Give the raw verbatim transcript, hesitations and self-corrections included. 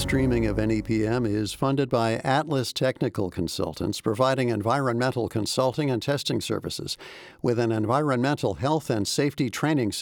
streaming of N E P M is funded by Atlas Technical Consultants, providing environmental consulting and testing services with an environmental health and safety training